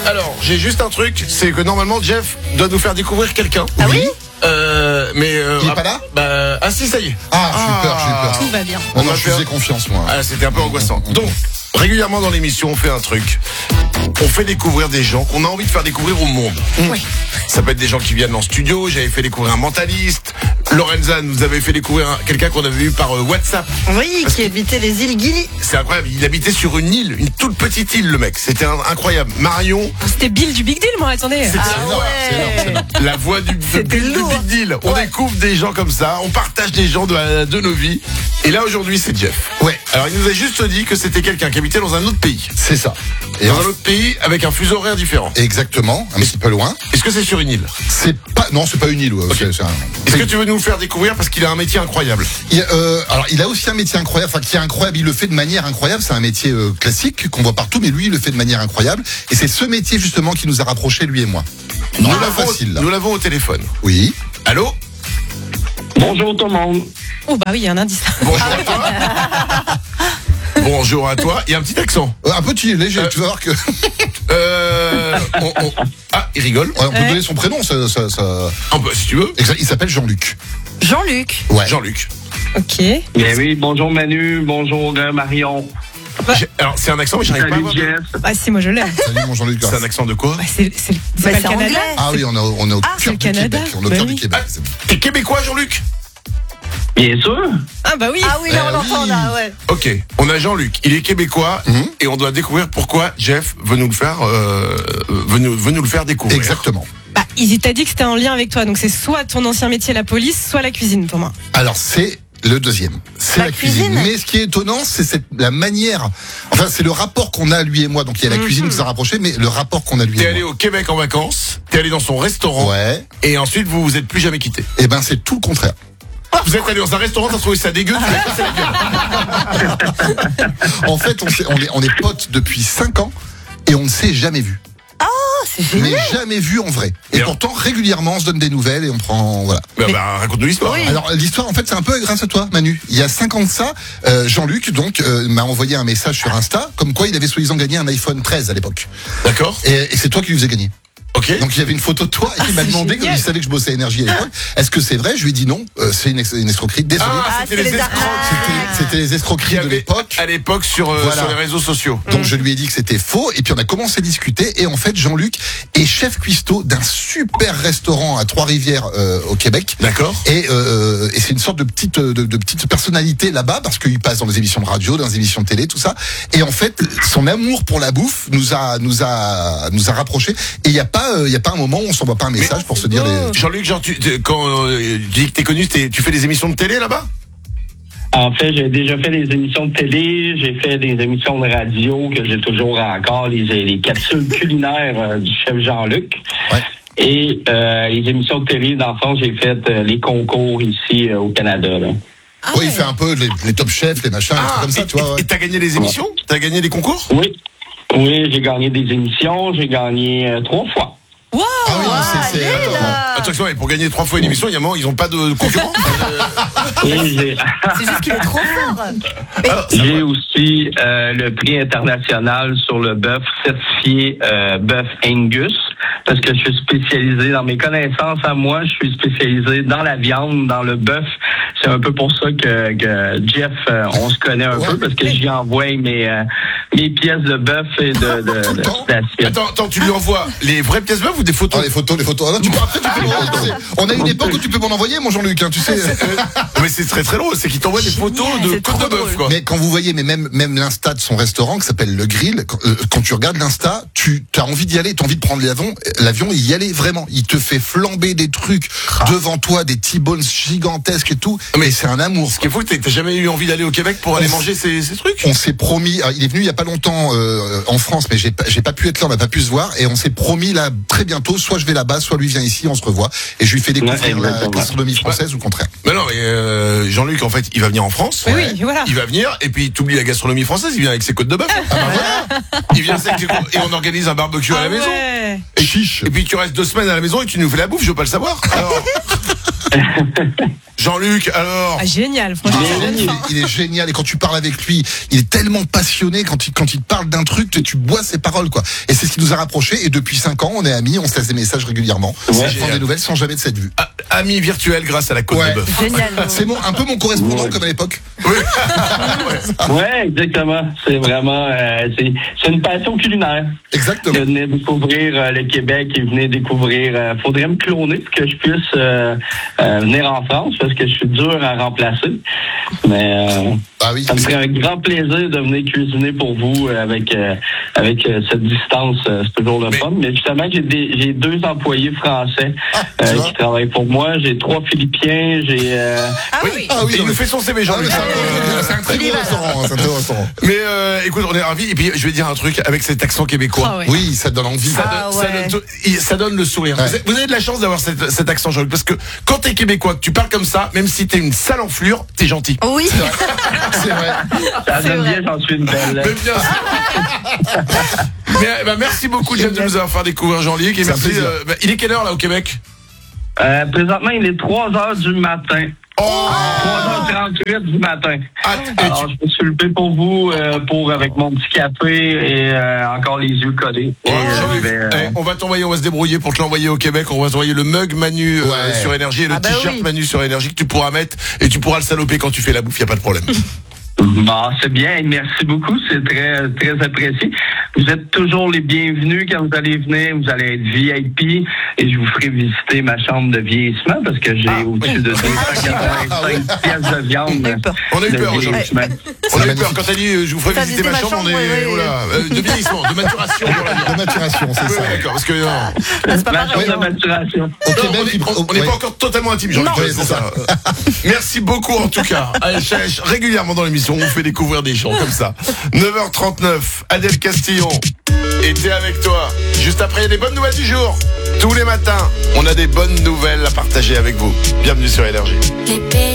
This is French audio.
Alors, j'ai juste un truc, c'est que normalement Jeff doit nous faire découvrir quelqu'un. Ah oui? Il est pas là? Si, ça y est. Ah, j'ai peur. Tout va bien. Non, je faisais confiance, moi. Ah, c'était un peu angoissant. Donc, régulièrement dans l'émission, on fait un truc. On fait découvrir des gens qu'on a envie de faire découvrir au monde. Oui. Ça peut être des gens qui viennent en studio. J'avais fait découvrir un mentaliste. Lorenza nous avait fait découvrir quelqu'un qu'on avait vu par WhatsApp. Oui, qui habitait les îles Gili. C'est incroyable. Il habitait sur une île, une toute petite île, le mec. C'était incroyable. Marion. C'était Bill du Big Deal, moi, attendez. C'est énorme. La voix du Big Deal. On découvre des gens comme ça. On partage des gens de nos vies. Et là, aujourd'hui, c'est Jeff. Ouais. Alors, il nous a juste dit que c'était quelqu'un qui habitait dans un autre pays. C'est ça. Et Dans un autre pays avec un fuseau horaire différent. Exactement, un petit peu loin. Est-ce que c'est sur une île? Non, c'est pas une île. Okay. Est-ce que tu veux nous le faire découvrir parce qu'il a un métier incroyable? Alors, il a aussi un métier incroyable, qui est incroyable. Il le fait de manière incroyable. C'est un métier classique qu'on voit partout, mais lui, il le fait de manière incroyable. Et c'est ce métier justement qui nous a rapprochés, lui et moi. Nous l'avons au téléphone. Oui. Allô? Bonjour tout le monde. Oh bah oui, il y a un indice. Bonjour à toi. Bonjour à toi. Il y a un petit accent. Un petit, léger. Tu vas voir que. Ah, il rigole. Ouais, on peut donner son prénom, ça. Si tu veux. Il s'appelle Jean-Luc. Jean-Luc. Ouais. Jean-Luc. Ok. Bien oui, bonjour Manu, bonjour Marion. Alors, c'est un accent, mais j'arrive pas à Salut voir. Jeff. Ah si, moi je l'aime. Salut mon Jean-Luc. C'est un accent de quoi? Bah, c'est pas le Canada. anglais. Ah oui, on est au c'est cœur le du Canada. Québec. On est au cœur oui. du Québec. T'es québécois, Jean-Luc? Bien sûr. Ah bah oui. Ah oui, là on l'entend là, ouais. Ok, on a Jean-Luc, il est québécois et on doit découvrir pourquoi Jeff veut nous le faire, veut nous le faire découvrir. Exactement. Bah, il t'a dit que c'était en lien avec toi, donc c'est soit ton ancien métier la police, soit la cuisine pour moi. Alors c'est le deuxième, c'est la cuisine. Mais ce qui est étonnant, c'est la manière. Enfin, c'est le rapport qu'on a lui et moi. Donc il y a la cuisine qui nous a rapprochés, mais le rapport qu'on a lui et moi. T'es allé au Québec en vacances, t'es allé dans son restaurant, et ensuite vous vous êtes plus jamais quittés. Eh ben c'est tout le contraire. Vous êtes allé dans un restaurant, t'as trouvé ça dégueu, tu l'as passé la gueule. En fait, on est potes depuis 5 ans et on ne s'est jamais vu. Oh, c'est génial. Mais jamais vu en vrai. Et pourtant, régulièrement, on se donne des nouvelles et on prend, voilà. Raconte-nous l'histoire. Oui. Alors, l'histoire, en fait, c'est un peu grâce à toi, Manu. Il y a 5 ans de ça, Jean-Luc, donc, m'a envoyé un message sur Insta, comme quoi il avait soi-disant gagné un iPhone 13 à l'époque. D'accord. Et c'est toi qui lui faisais gagner. Ok. Donc il y avait une photo de toi et il m'a demandé, comme il savait que je bossais à Énergie à l'époque, est-ce que c'est vrai? Je lui ai dit non, c'est une escroquerie. Désolé. C'était les escrocs. C'était les escroqueries de l'époque. À l'époque sur les réseaux sociaux. Donc je lui ai dit que c'était faux et puis on a commencé à discuter et en fait Jean-Luc est chef cuistot d'un super restaurant à Trois-Rivières au Québec. D'accord. Et c'est une sorte de petite personnalité là-bas parce qu'il passe dans des émissions de radio, dans des émissions de télé, tout ça. Et en fait son amour pour la bouffe nous a rapprochés et il y a pas un moment où on s'envoie pas un message pour se dire les... Jean-Luc, genre quand tu dis que t'es connu, tu fais des émissions de télé là-bas? En fait, j'ai déjà fait des émissions de télé, j'ai fait des émissions de radio que j'ai toujours encore, les capsules culinaires du chef Jean-Luc. Ouais. Et les émissions de télé, dans le fond, j'ai fait les concours ici au Canada. Là. Il fait un peu les top chefs, les machins, les trucs comme ça, tu vois. Et t'as gagné des émissions? T'as gagné des concours? Oui, j'ai gagné des émissions, j'ai gagné 3 fois. Wow. Attention, pour gagner 3 fois une émission, il y a un moment, ils ont pas de concurrent. C'est juste qu'il est trop fort. J'ai aussi le prix international sur le bœuf certifié bœuf Angus parce que je suis spécialisé dans mes connaissances à moi, je suis spécialisé dans la viande, dans le bœuf. C'est un peu pour ça que Jeff, on se connaît un peu parce que j'y envoie mes pièces de bœuf et d'assiette. Attends, tu lui envoies les vraies pièces de bœuf ou des photos? Les photos. Ah non, on a une époque où tu peux m'en envoyer, mon Jean-Luc, hein, tu sais. Mais c'est très très drôle, c'est qu'il t'envoie des photos de côte de bœuf, quoi. Mais quand vous voyez, mais même l'Insta de son restaurant qui s'appelle Le Grill, quand tu regardes l'Insta, tu as envie d'y aller, tu as envie de prendre l'avion et y aller vraiment. Il te fait flamber des trucs devant toi, des T-bones gigantesques et tout. Mais c'est un amour. Ce qui est fou, t'as jamais eu envie d'aller au Québec pour aller manger ces trucs? On s'est promis, il est venu il y a pas longtemps en France, mais j'ai pas pu être là, on n'a pas pu se voir, et on s'est promis là très bientôt, soit je vais là-bas, soit lui vient ici, on se revoit, et je lui fais découvrir la gastronomie française ou le contraire. Mais non, mais Jean-Luc, en fait, il va venir en France. Oui, voilà. Il va venir, et puis t'oublies la gastronomie française, il vient avec ses côtes de bœuf. Il vient avec ses côtes, et on organise un barbecue à la maison. Ouais. Et puis tu restes 2 semaines à la maison et tu nous fais la bouffe, je veux pas le savoir. Alors... Jean-Luc, alors? Ah, génial, franchement. Il est génial, et quand tu parles avec lui, il est tellement passionné quand il te parle d'un truc, tu bois ses paroles, quoi. Et c'est ce qui nous a rapprochés, et depuis 5 ans, on est amis, on se laisse des messages régulièrement. Ouais. On prend des nouvelles sans jamais de cette vue. Ami virtuel grâce à la côte de bœuf. Génial. C'est un peu mon correspondant comme à l'époque. Ouais, exactement. C'est vraiment, c'est une passion culinaire. Exactement. Il venait découvrir le Québec, il venait découvrir. Faudrait me cloner pour que je puisse venir en France parce que je suis dur à remplacer. Mais Oui, ça me ferait un grand plaisir de venir cuisiner pour vous avec cette distance. C'est toujours le fun. Mais justement, j'ai 2 employés français qui travaillent pour moi. J'ai 3 Philippiens. J'ai Et il nous fait son CV, Jean-Luc. C'est un très beau restaurant. C'est un très beau restaurant. Mais écoute, on est ravis. Et puis je vais dire un truc avec cet accent québécois. Ah ouais. Oui, ça te donne envie. Ça donne le sourire. Ouais. Vous avez de la chance d'avoir cet accent, Jean-Luc, parce que quand t'es québécois, que tu parles comme ça, même si t'es une sale enflure, t'es gentil. Oui. C'est vrai. ça donne bien, j'en suis une belle. Mais bien sûr. Mais merci beaucoup, Jeff, de nous avoir fait découvrir Jean-Luc. Et C'est un merci. plaisir. Il est quelle heure là au Québec? Présentement, il est 3h du matin. 3h38 du matin. Alors, je me suis levé pour vous, avec mon petit café et encore les yeux collés. Et, on va t'envoyer, on va se débrouiller pour te l'envoyer au Québec. On va t'envoyer le mug Manu sur Énergie et le t-shirt Manu sur Énergie que tu pourras mettre et tu pourras le saloper quand tu fais la bouffe, y a pas de problème. Bon, c'est bien. Merci beaucoup. C'est très, très apprécié. Vous êtes toujours les bienvenus quand vous allez venir. Vous allez être VIP et je vous ferai visiter ma chambre de vieillissement parce que j'ai au-dessus de 285 pièces de viande. On a eu peur, Jean-Luc. On a eu peur quand t'as dit je vous ferai visiter ma chambre. On est de vieillissement, de maturation. De maturation, c'est ça. D'accord, parce que C'est pas Ma pareil. chambre de maturation. on n'est pas encore totalement intime, Jean-Luc. C'est ça. Merci beaucoup en tout cas. Allez, régulièrement dans l'émission, on vous fait découvrir des gens comme ça. 9h39, Adèle Castillon était avec toi. Juste après, il y a des bonnes nouvelles du jour. Tous les matins, on a des bonnes nouvelles à partager avec vous. Bienvenue sur Énergie.